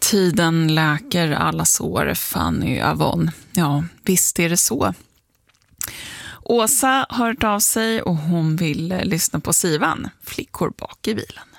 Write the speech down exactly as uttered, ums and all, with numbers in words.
Tiden läker alla sår, Fanny Avon. Ja, visst är det så. Åsa har hört av sig och hon vill lyssna på Sivan, Flickor bak i bilen.